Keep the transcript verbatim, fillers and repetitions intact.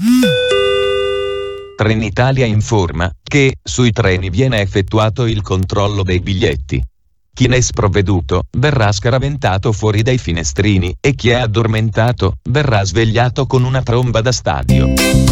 Trenitalia informa che sui treni viene effettuato il controllo dei biglietti. Chi ne è sprovveduto verrà scaraventato fuori dai finestrini e chi è addormentato verrà svegliato con una tromba da stadio.